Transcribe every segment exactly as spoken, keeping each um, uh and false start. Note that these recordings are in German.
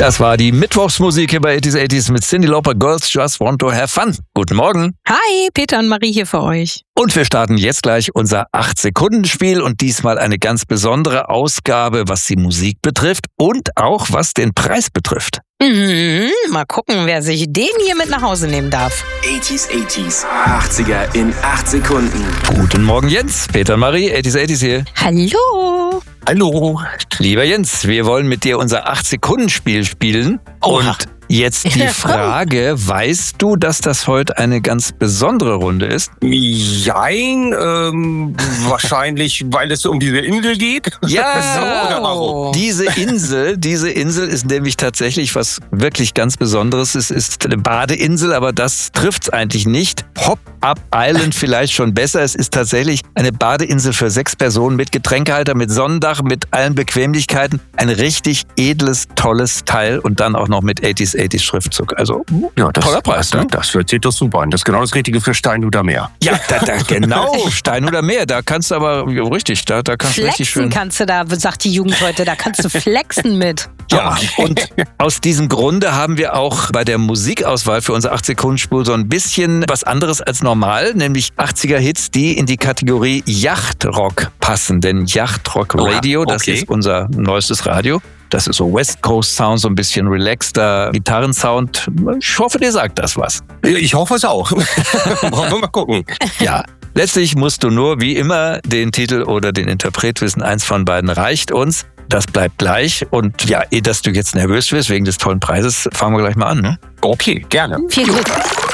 Das war die Mittwochsmusik hier bei achtzig achtzig mit Cyndi Lauper, Girls Just Want to Have Fun. Guten Morgen. Hi, Peter und Marie hier für euch. Und wir starten jetzt gleich unser acht-Sekunden-Spiel und diesmal eine ganz besondere Ausgabe, was die Musik betrifft und auch was den Preis betrifft. Mhm, mal gucken, wer sich den hier mit nach Hause nehmen darf. achtzig achtzig, achtziger in acht Sekunden. Guten Morgen Jens, Peter und Marie, achtzig achtzig hier. Hallo. Hallo. Lieber Jens, wir wollen mit dir unser acht-Sekunden-Spiel spielen. Oha. Und jetzt die Frage, weißt du, dass das heute eine ganz besondere Runde ist? Jein, ähm, wahrscheinlich, weil es um diese Insel geht. Ja, So, oder warum? diese Insel, diese Insel ist nämlich tatsächlich was wirklich ganz Besonderes. Es ist eine Badeinsel, aber das trifft's eigentlich nicht. Hop-Up Island vielleicht schon besser. Es ist tatsächlich eine Badeinsel für sechs Personen mit Getränkehalter, mit Sonnendach, mit allen Bequemlichkeiten. Ein richtig edles, tolles Teil und dann auch noch mit achtzig achtzig Schriftzug. Also Ja, das, toller Preis, das, ne? das hört sich doch super an. Das ist genau das Richtige für Steinhuder Meer. Ja, da, da, genau, Steinhuder Meer. Da kannst du aber, ja, richtig, da, da kannst du richtig Flexen schön... kannst du da, sagt die Jugend heute, da kannst du flexen mit. Ja, und aus diesem Grunde haben wir auch bei der Musikauswahl für unsere acht-Sekunden-Spur so ein bisschen was anderes als normal, nämlich achtziger-Hits, die in die Kategorie Yachtrock passen. Denn Yachtrock Radio, das okay. ist unser neuestes Radio. Das ist so West Coast Sound, so ein bisschen relaxter Gitarrensound. Ich hoffe, dir sagt das was. Ich hoffe es auch. Wollen wir mal gucken. Ja, letztlich musst du nur, wie immer, den Titel oder den Interpret wissen. Eins von beiden reicht uns. Das bleibt gleich. Und ja, eh, dass du jetzt nervös wirst wegen des tollen Preises, fangen wir gleich mal an, ne? Okay, gerne. Viel Glück.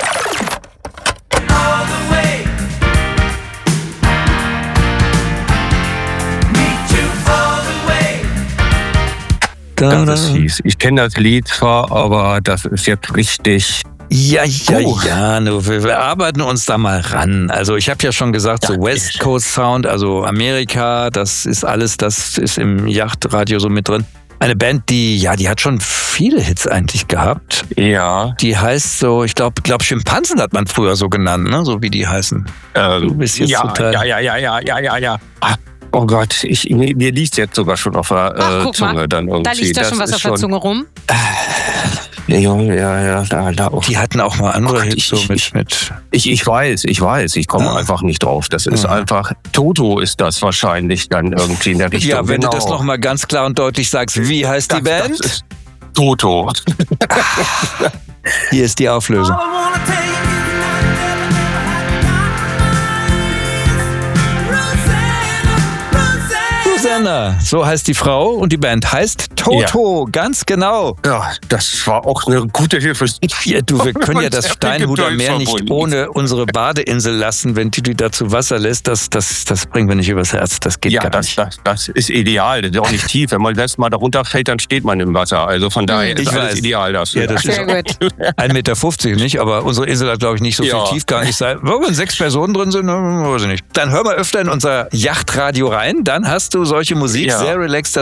Das ist fies. Ich kenne das Lied zwar, aber das ist jetzt richtig... Ja, ja, Oh. ja, nur wir, wir arbeiten uns da mal ran. Also ich habe ja schon gesagt, so West Coast Sound, also Amerika, das ist alles, das ist im Yachtradio so mit drin. Eine Band, die, ja, die hat schon viele Hits eigentlich gehabt. Ja. Die heißt so, ich glaube, glaub Schimpansen hat man früher so genannt, ne? So wie die heißen. Ähm, Du bist jetzt ja, total- ja, ja, ja, ja, ja, ja, ja. Ah, oh Gott, ich, mir, mir liegt jetzt sogar schon auf der äh, Ach, guck Zunge mal, dann irgendwie. da liegt da Das schon was ist auf der schon- Zunge rum. Ja, ja, ja, da, da auch. Die hatten auch mal andere Oh Gott, Hits so ich- mit, ich- mit Ich, ich weiß, ich weiß, ich komme Ah. einfach nicht drauf. Das ist Ah. einfach, Toto ist das wahrscheinlich dann irgendwie in der Richtung. Ja, wenn genau. du das nochmal ganz klar und deutlich sagst, wie heißt die Das- Band? Das ist Toto. Hier ist die Auflösung. Rosanna, so heißt die Frau und die Band heißt Toto, ganz genau. Ja, das war auch eine gute Hilfe. Ja, du, wir können ja das Und Steinhuder Geduld Meer nicht verbunden. ohne unsere Badeinsel lassen, wenn Titi da zu Wasser lässt. Das, das, das bringen wir nicht übers Herz, das geht Ja, gar das, nicht. das, das ist ideal. Das ist auch nicht tief. Wenn man das mal darunter fällt, dann steht man im Wasser. Also von daher Ich ist alles weiß. ideal dafür. Ja, das ist Sehr gut. ein Meter fünfzig nicht, aber unsere Insel hat, glaube ich, nicht so Ja. viel Tiefgang. Ich sage, wenn sechs Personen drin sind, dann weiß ich nicht. Dann hör mal öfter in unser Yachtradio rein, dann hast du solche Musik, Ja. sehr relaxed